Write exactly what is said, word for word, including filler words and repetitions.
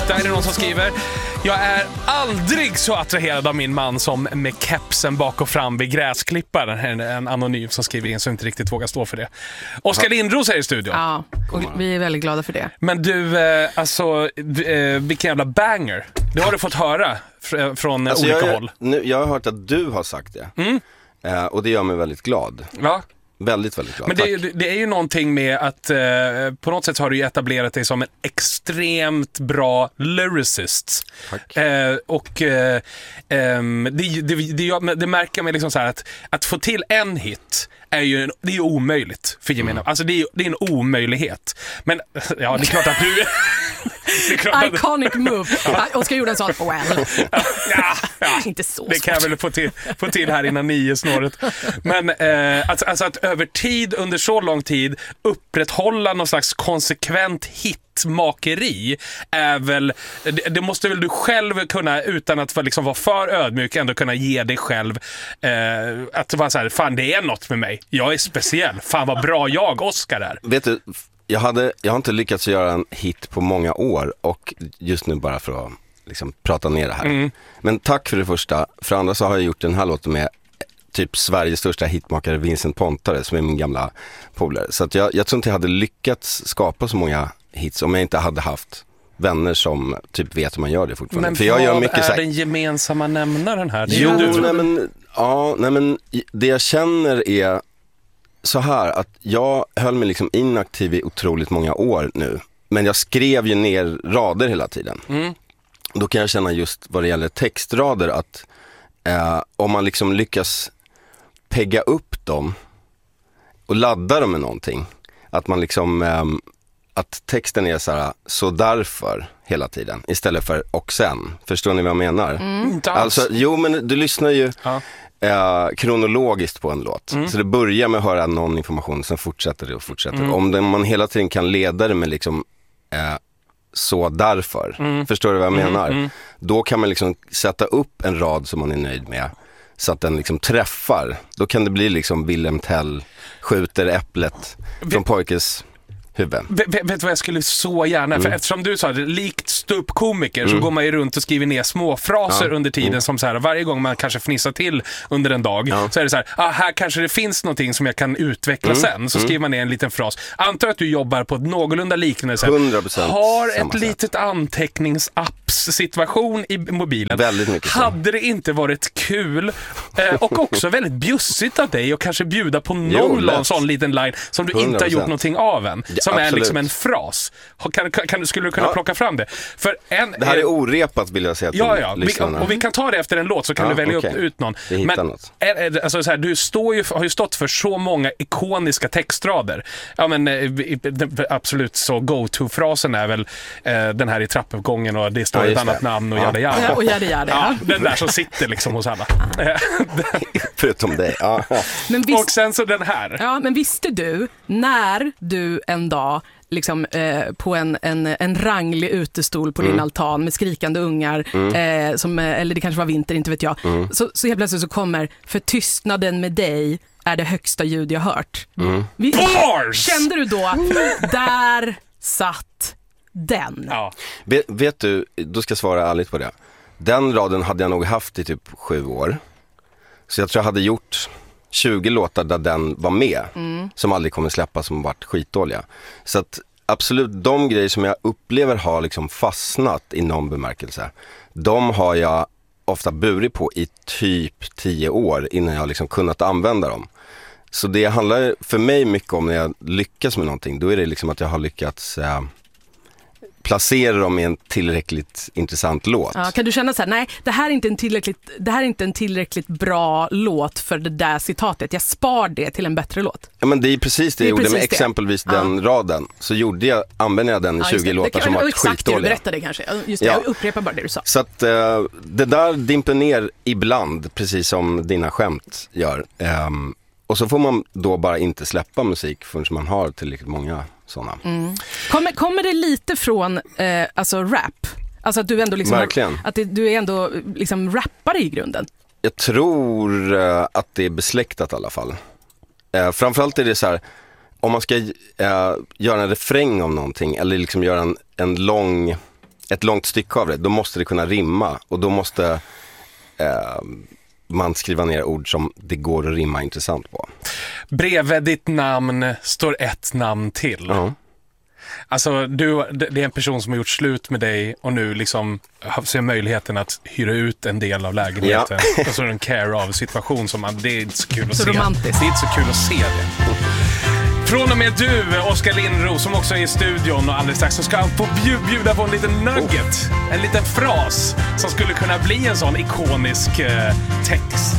Där är det någon som skriver: jag är aldrig så attraherad av min man som med kepsen bak och fram vid gräsklipparen. En anonym som skriver in så inte riktigt vågar stå för det. Oskar Lindros är i studion. Ja, och vi är väldigt glada för det. Men du, eh, alltså eh, vilken jävla banger. Det har du fått höra fr- från alltså olika jag, håll. Nu, jag har hört att du har sagt det. Mm. Eh, och det gör mig väldigt glad. Ja. Väldigt, väldigt glad. Men det, det är ju någonting med att eh, på något sätt har du ju etablerat dig som en extremt bra lyricist. Tack. Eh, och eh, eh, det, det, det, det märker man liksom så här att, att få till en hit är ju, en, det är ju omöjligt för gemene. Mm. Alltså det är, det är en omöjlighet. Men ja, det är klart att du... det är klart att, iconic move. Ja. Oskar gjorde en sån, well. ja, ja, inte så det kan jag väl få till, få till här innan nio snåret. Men eh, alltså, alltså att över tid, under så lång tid upprätthålla någon slags konsekvent hitmakeri är väl, det, det måste väl du själv kunna, utan att liksom vara för ödmjuk, ändå kunna ge dig själv eh, att vara så här, fan det är något med mig, jag är speciell, fan vad bra jag, Oskar, är. Vet du, jag, hade, jag har inte lyckats göra en hit på många år, och just nu bara för att liksom prata ner det här. Mm. Men tack för det första. För andra så har jag gjort den här låten med typ Sveriges största hitmakare Vincent Pontare, som är min gamla polare. Så att jag, jag tror inte jag hade lyckats skapa så många hits om jag inte hade haft vänner som typ vet hur man gör det fortfarande. Men för jag gör mycket är så här... den gemensamma nämnaren här? Jo, nej men, ja, nej men det jag känner är så här att jag höll mig liksom inaktiv i otroligt många år nu. Men jag skrev ju ner rader hela tiden. Mm. Då kan jag känna just vad det gäller textrader att eh, om man liksom lyckas pegga upp dem och ladda dem med någonting, att man liksom eh, att texten är så här, så därför hela tiden istället för och sen. Förstår ni vad jag menar? Mm, alltså, jo men du lyssnar ju ja. eh, kronologiskt på en låt. Mm. Så det börjar med att höra någon information, sen fortsätter det och fortsätter. Mm. Om det, man hela tiden kan leda det med liksom eh, så därför. Mm. Förstår du vad jag mm, menar? Mm. Då kan man liksom sätta upp en rad som man är nöjd med, så att den liksom träffar. Då kan det bli liksom Wilhelm Tell skjuter äpplet v- från pojkes huvud. V- vet du vad jag skulle så gärna, mm. för eftersom du sa det, likt ståuppkomiker mm. så går man ju runt och skriver ner små fraser ja. under tiden mm. som så här, varje gång man kanske fnissar till under en dag ja. så är det så här, ah, här kanske det finns någonting som jag kan utveckla mm. sen, så mm. skriver man ner en liten fras. Antar att du jobbar på ett någorlunda liknande sätt. hundra procent har ett sätt. litet anteckningsapps-situation i mobilen. Väldigt mycket så. Hade det inte varit kul eh, och också väldigt bjussigt av dig och kanske bjuda på någon jo, sån liten line som du hundra procent inte har gjort någonting av än. Som absolut. Är liksom en fras. Kan, kan, skulle du kunna ja. plocka fram det? För en, det här är orepat vill jag säga till ja, ja. lyssnarna. Vi, och vi kan ta det efter en låt så kan ja, du välja okay. upp, ut någon. Men är, är, alltså, så här, du står ju, har ju stått för så många ikoniska textrader. Ja, men, absolut så go-to-frasen är väl eh, den här i trappuppgången och det står ja, ett annat det. namn och ja. jada jada. Ja, och jada jada. Ja, den där som sitter liksom hos alla. Förutom dig. Ja. Men visst, och sen så den här. Ja, men visste du när du en dag liksom eh, på en, en, en ranglig utestol på mm. din altan med skrikande ungar mm. eh, som, eller det kanske var vinter, inte vet jag mm. så, så helt plötsligt så kommer för tystnaden med dig är det högsta ljud jag hört. Mm. Vi, kände du då där satt den? Ja. Vet, vet du, då ska jag svara ärligt på det. Den raden hade jag nog haft i typ sju år. Så jag tror jag hade gjort tjugo låtar där den var med mm. som aldrig kommer släppa, som varit skitdåliga. Så att absolut, de grejer som jag upplever har liksom fastnat i någon bemärkelse, de har jag ofta burit på i typ tio år innan jag liksom kunnat använda dem. Så det handlar för mig mycket om när jag lyckas med någonting, då är det liksom att jag har lyckats eh, placera dem i en tillräckligt intressant låt. Ja, kan du känna så här, nej, det här är inte en tillräckligt det här är inte en tillräckligt bra låt för det där citatet. Jag spar det till en bättre låt. Ja, men det är precis det, det jag gjorde med det. Exempelvis den ja. raden. Så gjorde jag använde jag den i ja, tjugo låtar som var skitdåliga. Exakt det du berättade kanske. Just det, ja. jag upprepar bara det du sa. Så att uh, det där dimper ner ibland, precis som dina skämt gör. Um, och så får man då bara inte släppa musik förrän man har tillräckligt många sådana. Mm. Kommer, kommer det lite från eh, alltså rap? Alltså att du ändå liksom verkligen. Att det, du är ändå liksom rappare i grunden. Jag tror uh, att det är besläktat i alla fall. Uh, framförallt är det så här, om man ska uh, göra en refräng om någonting eller liksom göra en, en lång ett långt stycke av det, då måste det kunna rimma. Och då måste eh, man skriva ner ord som det går att rimma intressant på. Bredvid ditt namn står ett namn till. Ja. Alltså, du, det är en person som har gjort slut med dig och nu liksom ser möjligheten att hyra ut en del av lägenheten. Ja. Och så är det en care-of-situation som man, det är inte så kul att så se. Romantiskt. Det är inte så kul att se det. Från och med du, Oskar Lindros, som också är i studion och alldeles strax så ska han få bjuda på en liten nugget. En liten fras som skulle kunna bli en sån ikonisk eh, text.